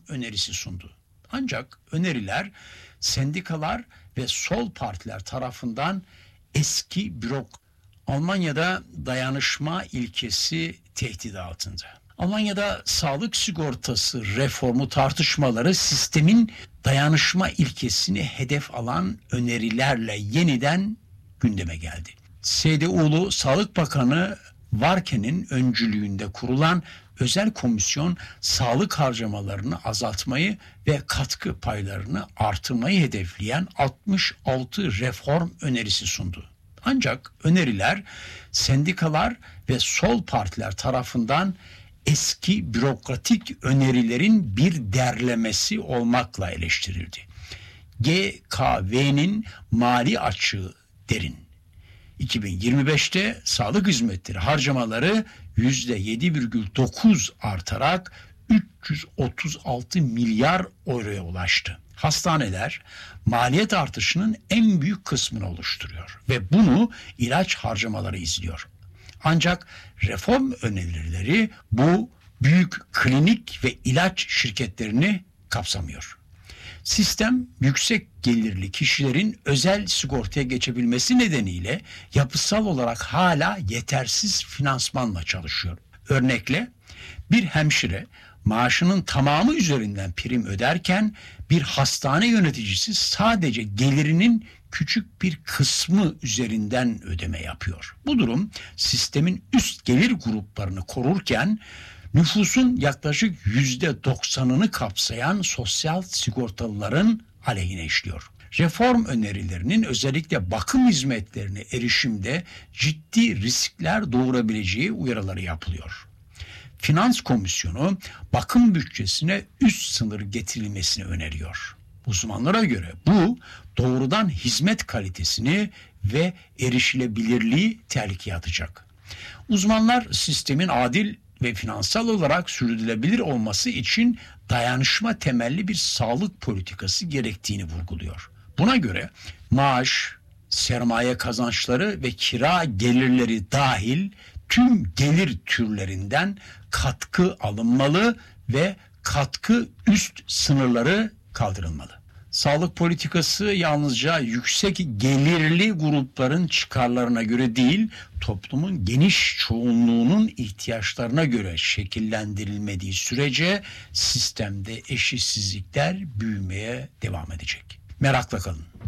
önerisi sundu. Ancak öneriler sendikalar ve sol partiler tarafından eski Almanya'da dayanışma ilkesi tehdit altında. Almanya'da sağlık sigortası reformu tartışmaları sistemin dayanışma ilkesini hedef alan önerilerle yeniden gündeme geldi. CDU'lu Sağlık Bakanı Warken'in öncülüğünde kurulan özel komisyon sağlık harcamalarını azaltmayı ve katkı paylarını artırmayı hedefleyen 66 reform önerisi sundu. Ancak öneriler sendikalar ve sol partiler tarafından eski bürokratik önerilerin bir derlemesi olmakla eleştirildi. GKV'nin mali açığı derin. 2025'te sağlık hizmetleri harcamaları %7,9 artarak 336 milyar euroya ulaştı. Hastaneler maliyet artışının en büyük kısmını oluşturuyor ve bunu ilaç harcamaları izliyor. Ancak reform önerileri bu büyük klinik ve ilaç şirketlerini kapsamıyor. Sistem yüksek gelirli kişilerin özel sigortaya geçebilmesi nedeniyle yapısal olarak hala yetersiz finansmanla çalışıyor. Örnekle bir hemşire maaşının tamamı üzerinden prim öderken bir hastane yöneticisi sadece gelirinin küçük bir kısmı üzerinden ödeme yapıyor. Bu durum sistemin üst gelir gruplarını korurken nüfusun yaklaşık %90'ını kapsayan sosyal sigortalıların aleyhine işliyor. Reform önerilerinin özellikle bakım hizmetlerine erişimde ciddi riskler doğurabileceği uyarıları yapılıyor. Finans Komisyonu bakım bütçesine üst sınır getirilmesini öneriyor. Uzmanlara göre bu doğrudan hizmet kalitesini ve erişilebilirliği tehlikeye atacak. Uzmanlar sistemin adil ve finansal olarak sürdürülebilir olması için dayanışma temelli bir sağlık politikası gerektiğini vurguluyor. Buna göre maaş, sermaye kazançları ve kira gelirleri dahil tüm gelir türlerinden katkı alınmalı ve katkı üst sınırları kaldırılmalı. Sağlık politikası yalnızca yüksek gelirli grupların çıkarlarına göre değil, toplumun geniş çoğunluğunun ihtiyaçlarına göre şekillendirilmediği sürece sistemde eşitsizlikler büyümeye devam edecek. Merakla kalın.